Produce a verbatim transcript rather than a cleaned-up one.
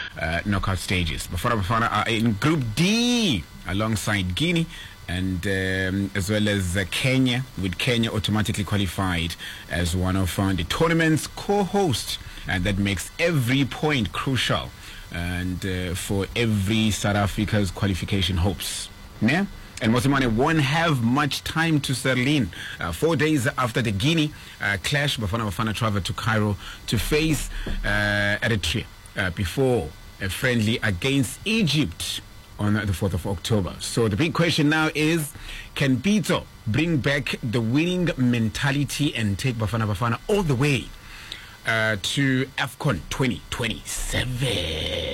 uh, knockout stages. Bafana Bafana are in Group D alongside Guinea and um, as well as uh, Kenya, with Kenya automatically qualified as one of uh, the tournament's co-hosts, and that makes every point crucial and uh, for every South Africa's qualification hopes. Yeah? And Motsimane won't have much time to settle in. Uh, four days after the Guinea uh, clash, Bafana Bafana traveled to Cairo to face uh, Eritrea uh, before a friendly against Egypt on the fourth of October. So the big question now is, can Pitso bring back the winning mentality and take Bafana Bafana all the way uh, to AFCON twenty twenty-seven?